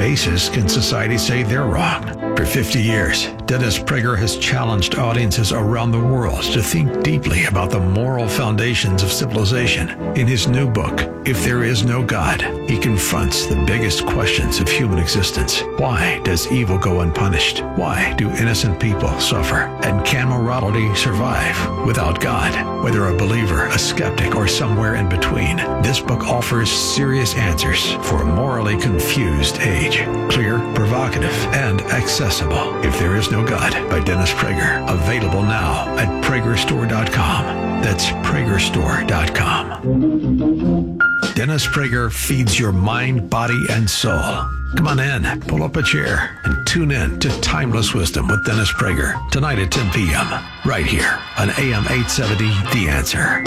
basis can society say they're wrong? For 50 years, Dennis Prager has challenged audiences around the world to think deeply about the moral foundations of civilization. In his new book, If There Is No God, he confronts the biggest questions of human existence. Why does evil go unpunished? Why do innocent people suffer? And can morality survive without God? Whether a believer, a skeptic, or somewhere in between, this book offers serious answers for a morally confused age. Clear, provocative, and accessible. If There Is No God by Dennis Prager. Available now at PragerStore.com. That's PragerStore.com. Dennis Prager feeds your mind, body, and soul. Come on in, pull up a chair, and tune in to Timeless Wisdom with Dennis Prager tonight at 10 p.m. right here on AM 870 The Answer.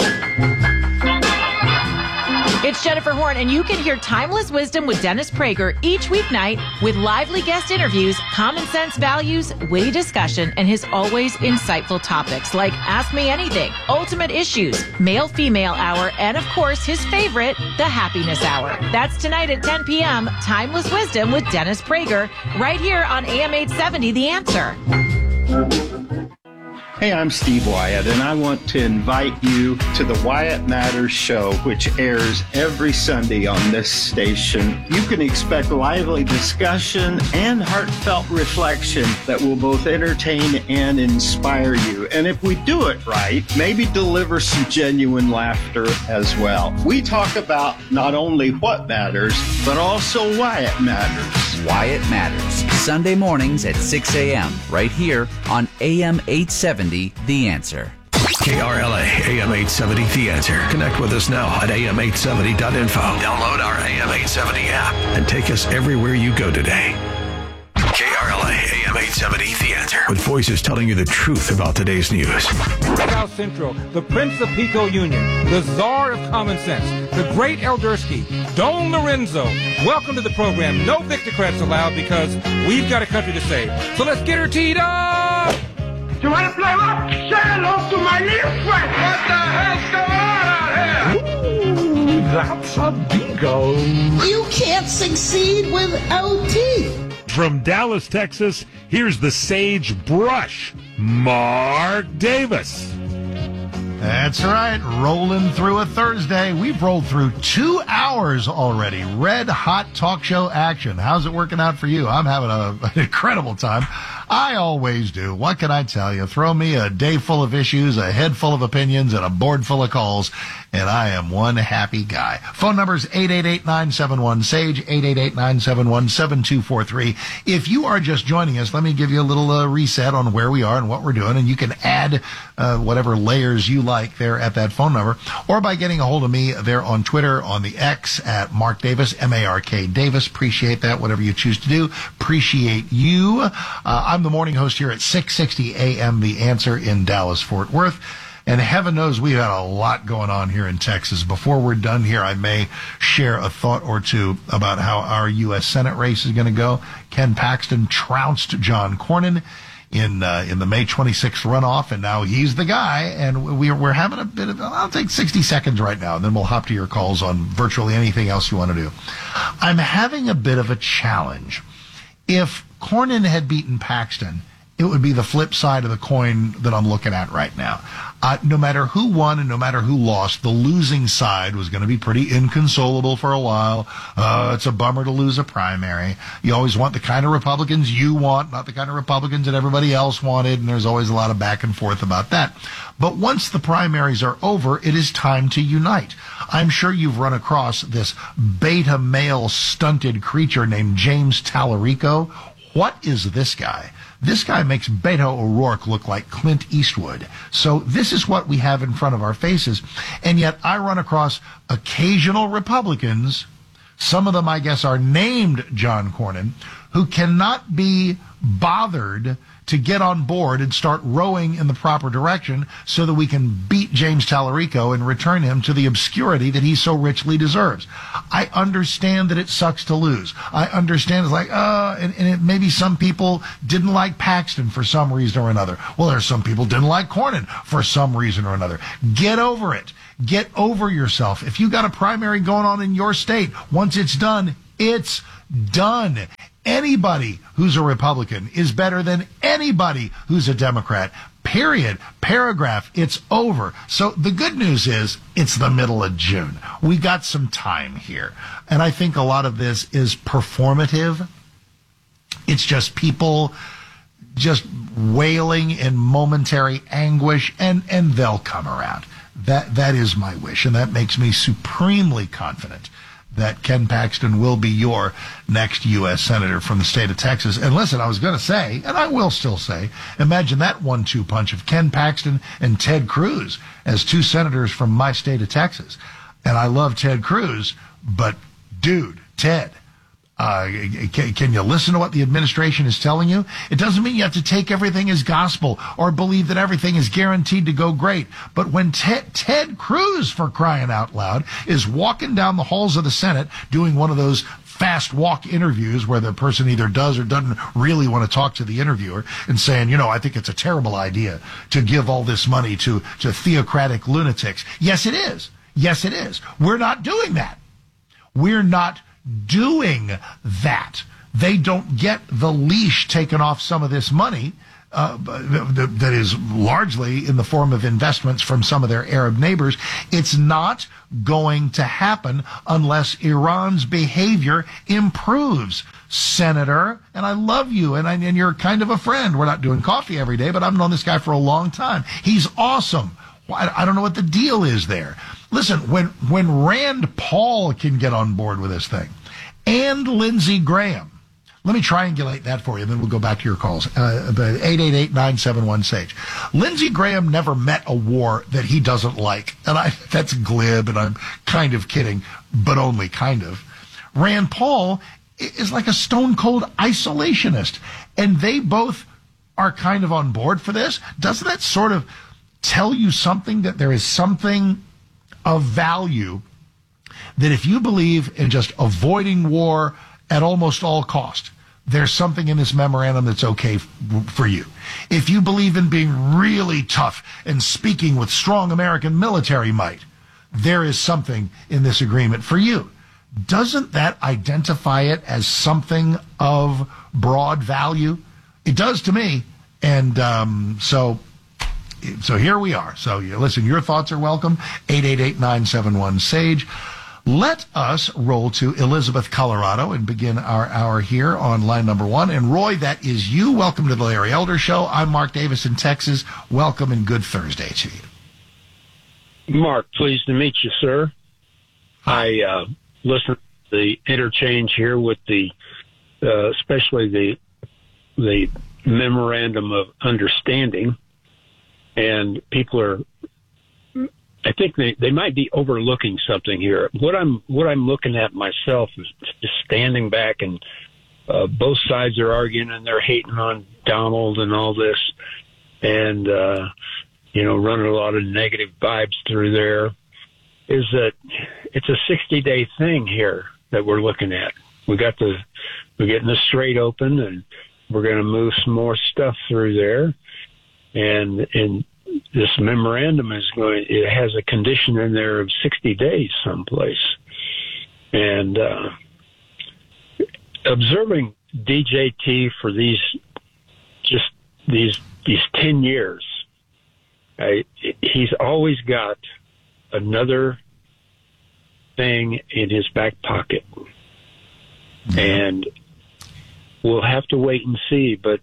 It's Jennifer Horn, and you can hear Timeless Wisdom with Dennis Prager each weeknight with lively guest interviews, common sense values, witty discussion, and his always insightful topics like Ask Me Anything, Ultimate Issues, Male-Female Hour, and of course, his favorite, the Happiness Hour. That's tonight at 10 p.m., Timeless Wisdom with Dennis Prager, right here on AM 870 The Answer. Hey, I'm Steve Wyatt, and I want to invite you to the Wyatt Matters Show, which airs every Sunday on this station. You can expect lively discussion and heartfelt reflection that will both entertain and inspire you. And if we do it right, maybe deliver some genuine laughter as well. We talk about not only what matters, but also why it matters. Why It Matters, Sunday mornings at 6 a.m. right here on AM 870 The Answer. KRLA AM 870 The Answer. Connect with us now at am870.info. Download our AM 870 app and take us everywhere you go today. KRLA AM 870 The Answer. With voices telling you the truth about today's news. South Central, the Prince of Pico Union, the Czar of Common Sense, the Great Eldersky, Don Lorenzo. Welcome to the program. No Victocrats allowed because we've got a country to save. So let's get her teed up! You want to play what? Say hello to my little friend. What the hell's going on out here? Ooh, that's a bingo. You can't succeed with OT. From Dallas, Texas, here's the Sage Brush, Mark Davis. That's right, rolling through a Thursday. We've rolled through 2 hours already. Red hot talk show action. How's it working out for you? I'm having an incredible time. I always do. What can I tell you? Throw me a day full of issues, a head full of opinions, and a board full of calls, and I am one happy guy. Phone number is 888-971-SAGE, 888-971-7243. If you are just joining us, let me give you a little reset on where we are and what we're doing, and you can add whatever layers you like there at that phone number, or by getting a hold of me there on Twitter, on the X, at Mark Davis, M-A-R-K Davis. Appreciate that, whatever you choose to do. Appreciate you. I'm the morning host here at 660 a.m. The Answer in Dallas-Fort Worth. And heaven knows we've had a lot going on here in Texas. Before we're done here, I may share a thought or two about how our U.S. Senate race is going to go. Ken Paxton trounced John Cornyn in the May 26th runoff, and now he's the guy. And we're having a bit of, I'll take 60 seconds right now, and then we'll hop to your calls on virtually anything else you want to do. I'm having a bit of a challenge. If Cornyn had beaten Paxton, it would be the flip side of the coin that I'm looking at right now. No matter who won and no matter who lost, the losing side was going to be pretty inconsolable for a while. It's a bummer to lose a primary. You always want the kind of Republicans you want, not the kind of Republicans that everybody else wanted, and there's always a lot of back and forth about that. But once the primaries are over, it is time to unite. I'm sure you've run across this beta male stunted creature named James Tallarico. What is this guy? This guy makes Beto O'Rourke look like Clint Eastwood. So this is what we have in front of our faces. And yet I run across occasional Republicans, some of them I guess are named John Cornyn, who cannot be bothered to get on board and start rowing in the proper direction so that we can beat James Tallarico and return him to the obscurity that he so richly deserves. I understand that it sucks to lose. I understand it's like, maybe some people didn't like Paxton for some reason or another. Well, there's some people didn't like Cornyn for some reason or another. Get over it. Get over yourself. If you got a primary going on in your state, once it's done, it's done. anybody who's a Republican is better than anybody who's a Democrat. Period. Paragraph. It's over. So the good news is it's the middle of June. We got some time here. And I think a lot of this is performative. It's just people just wailing in momentary anguish, and they'll come around. That is my wish, and that makes me supremely confident that Ken Paxton will be your next U.S. Senator from the state of Texas. And listen, I was going to say, and I will still say, imagine that 1-2 punch of Ken Paxton and Ted Cruz as two senators from my state of Texas. And I love Ted Cruz, but dude, Ted, can you listen to what the administration is telling you? It doesn't mean you have to take everything as gospel or believe that everything is guaranteed to go great. But when Ted Cruz, for crying out loud, is walking down the halls of the Senate doing one of those fast walk interviews where the person either does or doesn't really want to talk to the interviewer and saying, I think it's a terrible idea to give all this money to theocratic lunatics. Yes, it is. Yes, it is. We're not doing that. We're not doing that. They don't get the leash taken off some of this money that is largely in the form of investments from some of their Arab neighbors. It's not going to happen unless Iran's behavior improves. Senator, and I love you, and you're kind of a friend. We're not doing coffee every day, but I've known this guy for a long time. He's awesome. I don't know what the deal is there. Listen, when Rand Paul can get on board with this thing, and Lindsey Graham, let me triangulate that for you, and then we'll go back to your calls. 888-971-SAGE. Lindsey Graham never met a war that he doesn't like. And that's glib, and I'm kind of kidding, but only kind of. Rand Paul is like a stone-cold isolationist, and they both are kind of on board for this. Doesn't that sort of tell you something, that there is something of value, that if you believe in just avoiding war at almost all cost, there's something in this memorandum that's okay for you. If you believe in being really tough and speaking with strong American military might, there is something in this agreement for you. Doesn't that identify it as something of broad value? It does to me. And so here we are. So listen, your thoughts are welcome. 888-971-SAGE. Let us roll to Elizabeth, Colorado, and begin our hour here on line number one. And Roy, that is you. Welcome to the Larry Elder Show. I'm Mark Davis in Texas. Welcome and good Thursday to you. Mark, pleased to meet you, sir. I listened to the interchange here with the, especially the memorandum of understanding, and people are, I think they might be overlooking something here. What I'm looking at myself is just standing back, and both sides are arguing and they're hating on Donald and all this, and running a lot of negative vibes through there. Is that it's a 60-day thing here that we're looking at. We're getting the strait open, and we're going to move some more stuff through there, and this memorandum it has a condition in there of 60 days someplace. And observing DJT for these 10 years, he's always got another thing in his back pocket. Mm-hmm. And we'll have to wait and see. But,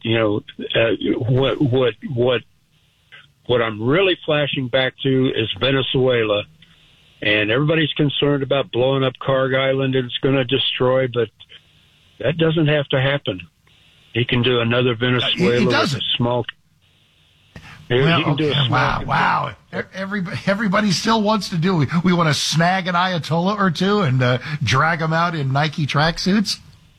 what I'm really flashing back to is Venezuela, and everybody's concerned about blowing up Carg Island and it's going to destroy, but that doesn't have to happen. He can do another Venezuela with a small. Well, he can do a small. Wow. Everybody still wants to do. We want to snag an Ayatollah or two and drag them out in Nike tracksuits.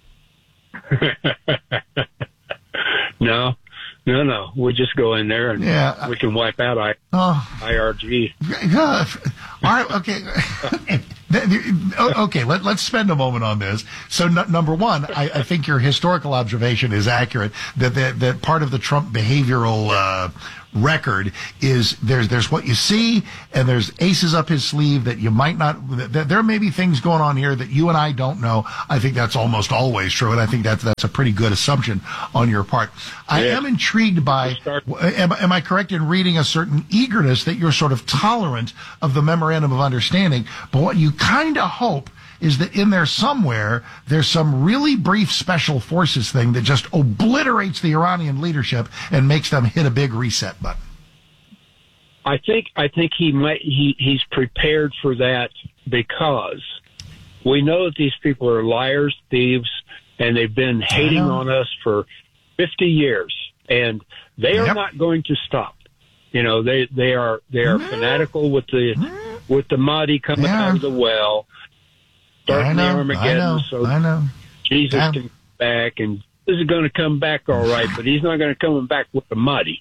No. We'll just go in there and we can wipe out IRG. All right, okay. Okay, let's spend a moment on this. So, number one, I think your historical observation is accurate, that part of the Trump behavioral record is there's what you see, and there's aces up his sleeve that you might not. There may be things going on here that you and I don't know. I think that's almost always true, and I think that's a pretty good assumption on your part. I am intrigued by. Am I correct in reading a certain eagerness that you're sort of tolerant of the memorandum of understanding, but what you kind of hope is that in there somewhere, there's some really brief special forces thing that just obliterates the Iranian leadership and makes them hit a big reset button. I think he's prepared for that because we know that these people are liars, thieves, and they've been hating on us for 50 years, and they are not going to stop. You know, they are fanatical with the Mahdi coming out of the well. Starting the Armageddon, I know. Jesus can come back, and this is going to come back all right, but he's not going to come back with the Mahdi.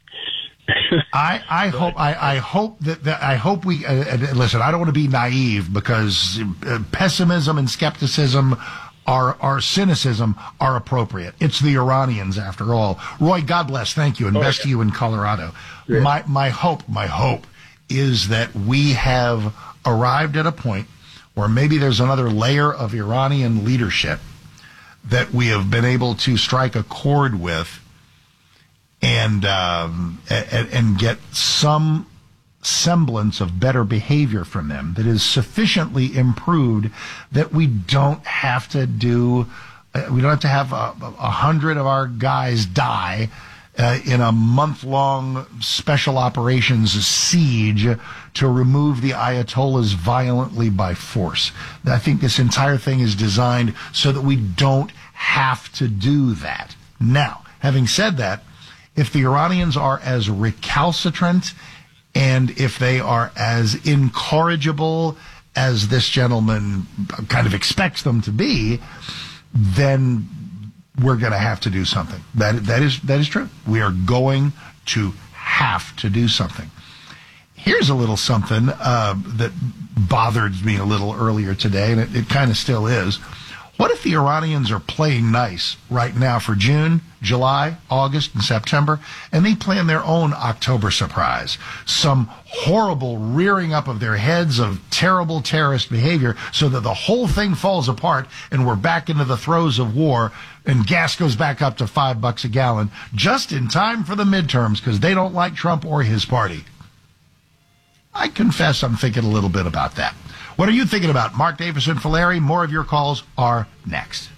I hope we listen. I don't want to be naive because pessimism and skepticism are cynicism are appropriate. It's the Iranians after all. Roy, God bless. Thank you, and best to you in Colorado. Yeah. My hope is that we have arrived at a point or maybe there's another layer of Iranian leadership that we have been able to strike a chord with and get some semblance of better behavior from them that is sufficiently improved that we don't have to have 100 of our guys die in a month-long special operations siege to remove the Ayatollahs violently by force. I think this entire thing is designed so that we don't have to do that. Now, having said that, if the Iranians are as recalcitrant and if they are as incorrigible as this gentleman kind of expects them to be, then we're going to have to do something. That is true. We are going to have to do something. Here's a little something that bothered me a little earlier today, and it kind of still is. What if the Iranians are playing nice right now for June, July, August, and September, and they plan their own October surprise? Some horrible rearing up of their heads of terrible terrorist behavior so that the whole thing falls apart and we're back into the throes of war and gas goes back up to $5 a gallon just in time for the midterms because they don't like Trump or his party. I confess I'm thinking a little bit about that. What are you thinking about? Mark Davis and Falleri. More of your calls are next.